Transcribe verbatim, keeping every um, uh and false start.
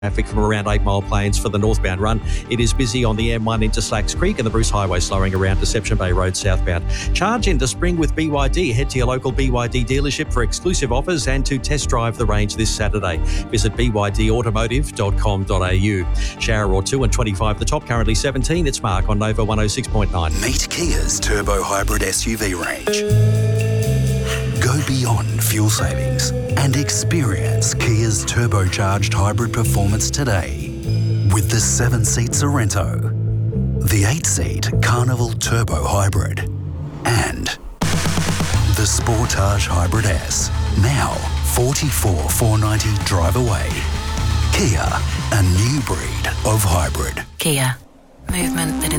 Traffic from around Eight Mile Plains for the northbound run. It is busy on the M one into Slacks Creek and the Bruce Highway slowing around Deception Bay Road southbound. Charge into spring with B Y D. Head to your local B Y D dealership for exclusive offers and to test drive the range this Saturday. Visit b y d automotive dot com dot a u. Shower or two and twenty-five the top, currently seventeen. It's Mark on Nova one oh six point nine. Meet Kia's Turbo Hybrid S U V range. Go beyond fuel savings and experience Kia's turbocharged hybrid performance today with the seven-seat Sorrento, the eight-seat Carnival Turbo Hybrid, and the Sportage Hybrid S. Now forty-four thousand four hundred ninety drive away. Kia, a new breed of hybrid. Kia, movement that